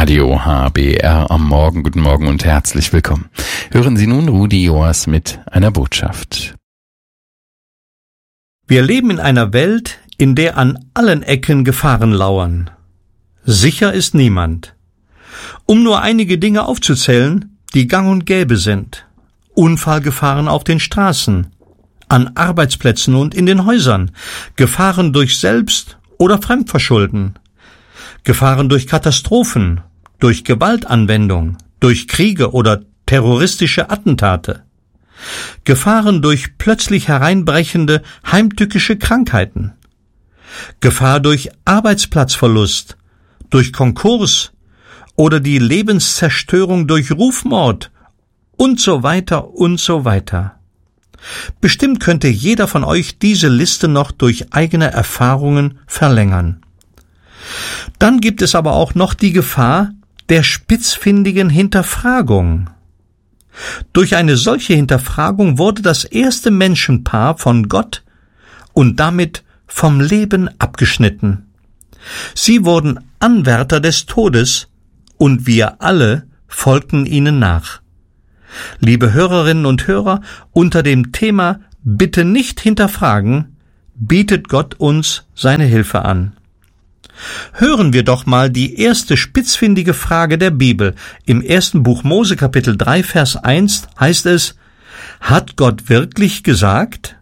Radio HBR am Morgen. Guten Morgen und herzlich willkommen. Hören Sie nun Rudi Joas mit einer Botschaft. Wir leben in einer Welt, in der an allen Ecken Gefahren lauern. Sicher ist niemand. Um nur einige Dinge aufzuzählen, die gang und gäbe sind. Unfallgefahren auf den Straßen, an Arbeitsplätzen und in den Häusern, Gefahren durch Selbst- oder Fremdverschulden, Gefahren durch Katastrophen, durch Gewaltanwendung, durch Kriege oder terroristische Attentate, Gefahren durch plötzlich hereinbrechende heimtückische Krankheiten, Gefahr durch Arbeitsplatzverlust, durch Konkurs oder die Lebenszerstörung durch Rufmord und so weiter und so weiter. Bestimmt könnte jeder von euch diese Liste noch durch eigene Erfahrungen verlängern. Dann gibt es aber auch noch die Gefahr der spitzfindigen Hinterfragung. Durch eine solche Hinterfragung wurde das erste Menschenpaar von Gott und damit vom Leben abgeschnitten. Sie wurden Anwärter des Todes und wir alle folgten ihnen nach. Liebe Hörerinnen und Hörer, unter dem Thema Bitte nicht hinterfragen, bietet Gott uns seine Hilfe an. Hören wir doch mal die erste spitzfindige Frage der Bibel. Im 1. Buch Mose, Kapitel 3, Vers 1 heißt es: Hat Gott wirklich gesagt?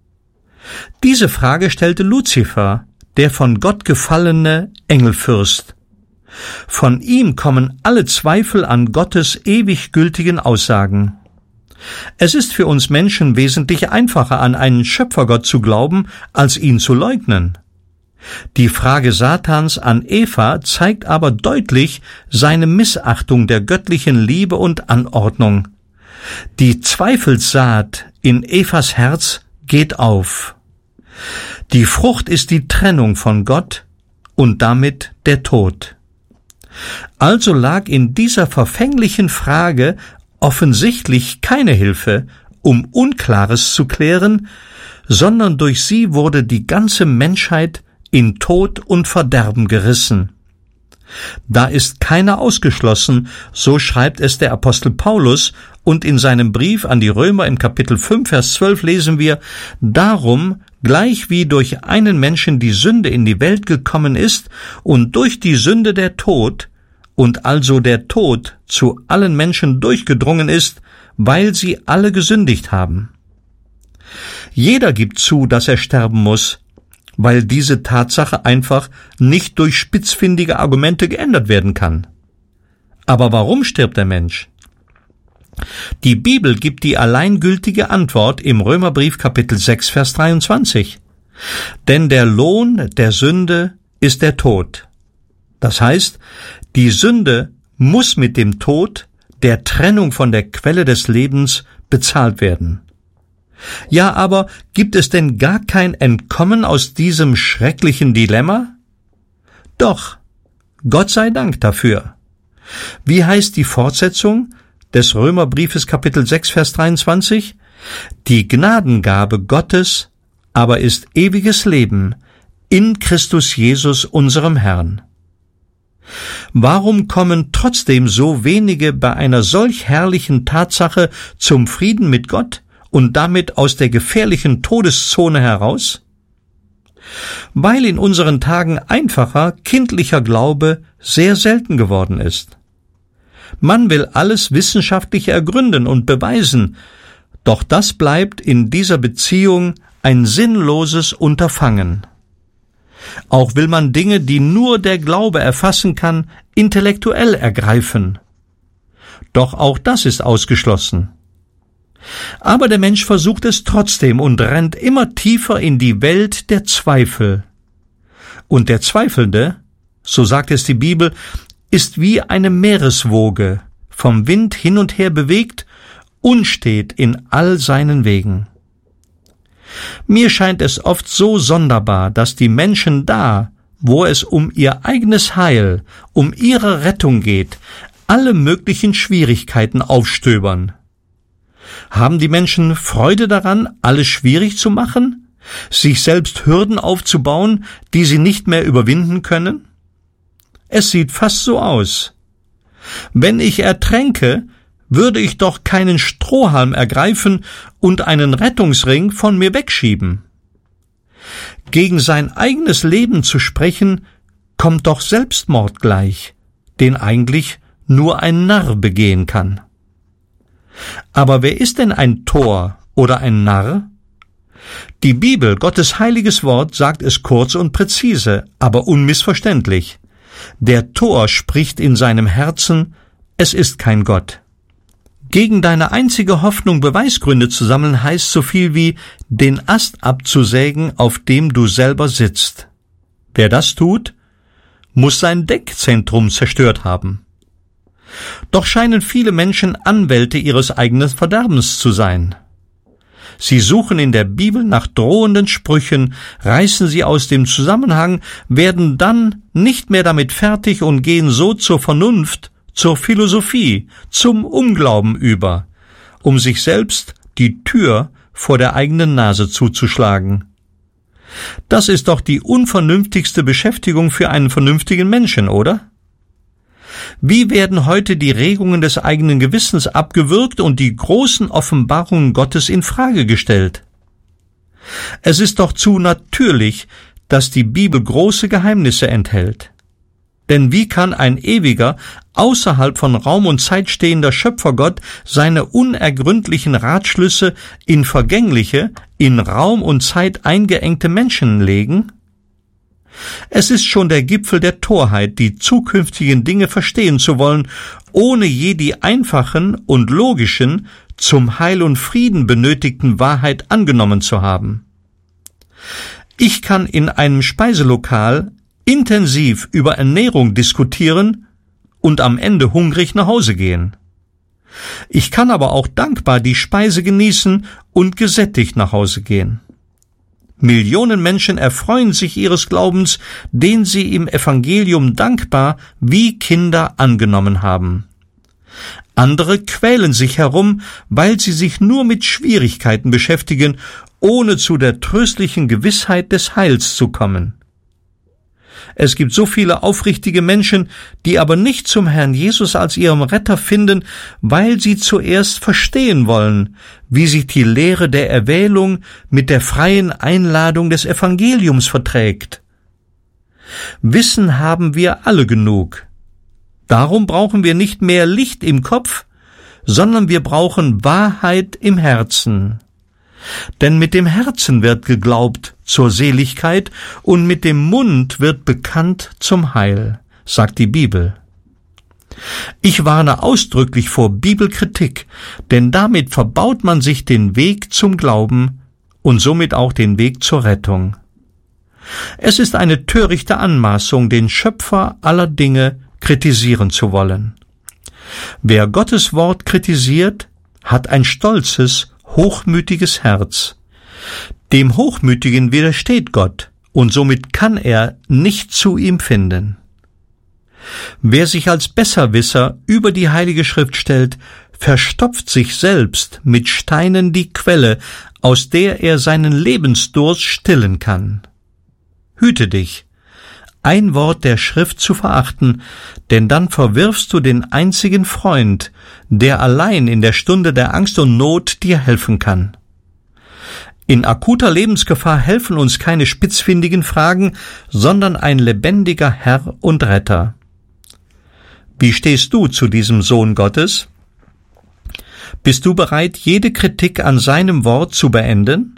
Diese Frage stellte Luzifer, der von Gott gefallene Engelfürst. Von ihm kommen alle Zweifel an Gottes ewig gültigen Aussagen. Es ist für uns Menschen wesentlich einfacher, an einen Schöpfergott zu glauben, als ihn zu leugnen. Die Frage Satans an Eva zeigt aber deutlich seine Missachtung der göttlichen Liebe und Anordnung. Die Zweifelssaat in Evas Herz geht auf. Die Frucht ist die Trennung von Gott und damit der Tod. Also lag in dieser verfänglichen Frage offensichtlich keine Hilfe, um Unklares zu klären, sondern durch sie wurde die ganze Menschheit in Tod und Verderben gerissen. Da ist keiner ausgeschlossen, so schreibt es der Apostel Paulus, und in seinem Brief an die Römer im Kapitel 5, Vers 12 lesen wir: Darum, gleich wie durch einen Menschen die Sünde in die Welt gekommen ist und durch die Sünde der Tod, und also der Tod zu allen Menschen durchgedrungen ist, weil sie alle gesündigt haben. Jeder gibt zu, dass er sterben muss, weil diese Tatsache einfach nicht durch spitzfindige Argumente geändert werden kann. Aber warum stirbt der Mensch? Die Bibel gibt die alleingültige Antwort im Römerbrief Kapitel 6, Vers 23. Denn der Lohn der Sünde ist der Tod. Das heißt, die Sünde muss mit dem Tod, der Trennung von der Quelle des Lebens, bezahlt werden. Ja, aber gibt es denn gar kein Entkommen aus diesem schrecklichen Dilemma? Doch, Gott sei Dank dafür. Wie heißt die Fortsetzung des Römerbriefes Kapitel 6, Vers 23? Die Gnadengabe Gottes aber ist ewiges Leben in Christus Jesus, unserem Herrn. Warum kommen trotzdem so wenige bei einer solch herrlichen Tatsache zum Frieden mit Gott und damit aus der gefährlichen Todeszone heraus? Weil in unseren Tagen einfacher, kindlicher Glaube sehr selten geworden ist. Man will alles wissenschaftlich ergründen und beweisen, doch das bleibt in dieser Beziehung ein sinnloses Unterfangen. Auch will man Dinge, die nur der Glaube erfassen kann, intellektuell ergreifen. Doch auch das ist ausgeschlossen. Aber der Mensch versucht es trotzdem und rennt immer tiefer in die Welt der Zweifel. Und der Zweifelnde, so sagt es die Bibel, ist wie eine Meereswoge, vom Wind hin und her bewegt, unstet in all seinen Wegen. Mir scheint es oft so sonderbar, dass die Menschen da, wo es um ihr eigenes Heil, um ihre Rettung geht, alle möglichen Schwierigkeiten aufstöbern. Haben die Menschen Freude daran, alles schwierig zu machen, sich selbst Hürden aufzubauen, die sie nicht mehr überwinden können? Es sieht fast so aus, Wenn ich ertränke, würde ich doch keinen Strohhalm ergreifen und einen Rettungsring von mir wegschieben. Gegen sein eigenes Leben zu sprechen, kommt doch Selbstmord gleich, den eigentlich nur ein Narr begehen kann. Aber wer ist denn ein Tor oder ein Narr? Die Bibel, Gottes heiliges Wort, sagt es kurz und präzise, aber unmissverständlich. Der Tor spricht in seinem Herzen, es ist kein Gott. Gegen deine einzige Hoffnung Beweisgründe zu sammeln, heißt so viel wie, den Ast abzusägen, auf dem du selber sitzt. Wer das tut, muss sein Denkzentrum zerstört haben. Doch scheinen viele Menschen Anwälte ihres eigenen Verderbens zu sein. Sie suchen in der Bibel nach drohenden Sprüchen, reißen sie aus dem Zusammenhang, werden dann nicht mehr damit fertig und gehen so zur Vernunft, zur Philosophie, zum Unglauben über, um sich selbst die Tür vor der eigenen Nase zuzuschlagen. Das ist doch die unvernünftigste Beschäftigung für einen vernünftigen Menschen, oder? Wie werden heute die Regungen des eigenen Gewissens abgewürgt und die großen Offenbarungen Gottes in Frage gestellt? Es ist doch zu natürlich, dass die Bibel große Geheimnisse enthält. Denn wie kann ein ewiger, außerhalb von Raum und Zeit stehender Schöpfergott seine unergründlichen Ratschlüsse in vergängliche, in Raum und Zeit eingeengte Menschen legen? Es ist schon der Gipfel der Torheit, die zukünftigen Dinge verstehen zu wollen, ohne je die einfachen und logischen, zum Heil und Frieden benötigten Wahrheit angenommen zu haben. Ich kann in einem Speiselokal intensiv über Ernährung diskutieren und am Ende hungrig nach Hause gehen. Ich kann aber auch dankbar die Speise genießen und gesättigt nach Hause gehen. Millionen Menschen erfreuen sich ihres Glaubens, den sie im Evangelium dankbar wie Kinder angenommen haben. Andere quälen sich herum, weil sie sich nur mit Schwierigkeiten beschäftigen, ohne zu der tröstlichen Gewissheit des Heils zu kommen. Es gibt so viele aufrichtige Menschen, die aber nicht zum Herrn Jesus als ihrem Retter finden, weil sie zuerst verstehen wollen, wie sich die Lehre der Erwählung mit der freien Einladung des Evangeliums verträgt. Wissen haben wir alle genug. Darum brauchen wir nicht mehr Licht im Kopf, sondern wir brauchen Wahrheit im Herzen. Denn mit dem Herzen wird geglaubt zur Seligkeit und mit dem Mund wird bekannt zum Heil, sagt die Bibel. Ich warne ausdrücklich vor Bibelkritik, denn damit verbaut man sich den Weg zum Glauben und somit auch den Weg zur Rettung. Es ist eine törichte Anmaßung, den Schöpfer aller Dinge kritisieren zu wollen. Wer Gottes Wort kritisiert, hat ein stolzes, hochmütiges Herz. Dem Hochmütigen widersteht Gott, und somit kann er nicht zu ihm finden. Wer sich als Besserwisser über die Heilige Schrift stellt, verstopft sich selbst mit Steinen die Quelle, aus der er seinen Lebensdurst stillen kann. Hüte dich, ein Wort der Schrift zu verachten, denn dann verwirfst du den einzigen Freund, der allein in der Stunde der Angst und Not dir helfen kann. In akuter Lebensgefahr helfen uns keine spitzfindigen Fragen, sondern ein lebendiger Herr und Retter. Wie stehst du zu diesem Sohn Gottes? Bist du bereit, jede Kritik an seinem Wort zu beenden?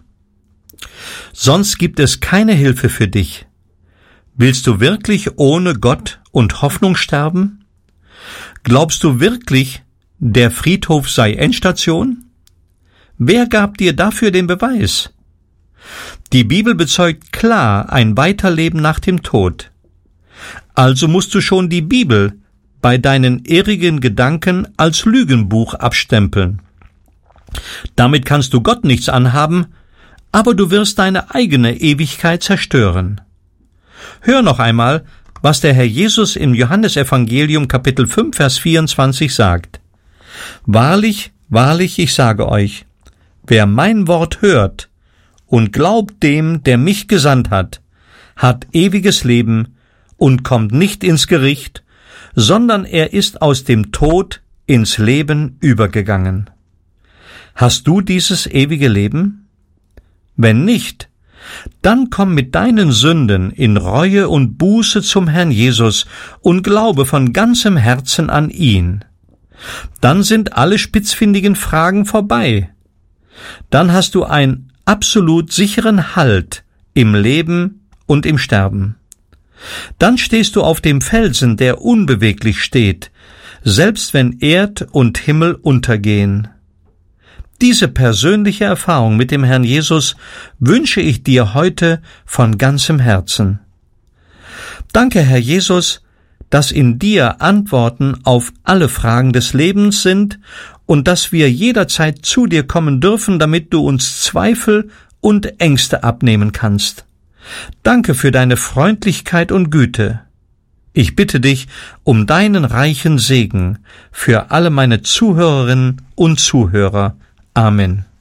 Sonst gibt es keine Hilfe für dich. Willst du wirklich ohne Gott und Hoffnung sterben? Glaubst du wirklich, der Friedhof sei Endstation? Wer gab dir dafür den Beweis? Die Bibel bezeugt klar ein Weiterleben nach dem Tod. Also musst du schon die Bibel bei deinen irrigen Gedanken als Lügenbuch abstempeln. Damit kannst du Gott nichts anhaben, aber du wirst deine eigene Ewigkeit zerstören. Hör noch einmal, was der Herr Jesus im Johannesevangelium Kapitel 5, Vers 24 sagt. Wahrlich, wahrlich, ich sage euch, wer mein Wort hört und glaubt dem, der mich gesandt hat, hat ewiges Leben und kommt nicht ins Gericht, sondern er ist aus dem Tod ins Leben übergegangen. Hast du dieses ewige Leben? Wenn nicht, dann komm mit deinen Sünden in Reue und Buße zum Herrn Jesus und glaube von ganzem Herzen an ihn. Dann sind alle spitzfindigen Fragen vorbei. Dann hast du einen absolut sicheren Halt im Leben und im Sterben. Dann stehst du auf dem Felsen, der unbeweglich steht, selbst wenn Erd und Himmel untergehen. Diese persönliche Erfahrung mit dem Herrn Jesus wünsche ich dir heute von ganzem Herzen. Danke, Herr Jesus, dass in dir Antworten auf alle Fragen des Lebens sind und dass wir jederzeit zu dir kommen dürfen, damit du uns Zweifel und Ängste abnehmen kannst. Danke für deine Freundlichkeit und Güte. Ich bitte dich um deinen reichen Segen für alle meine Zuhörerinnen und Zuhörer. Amen.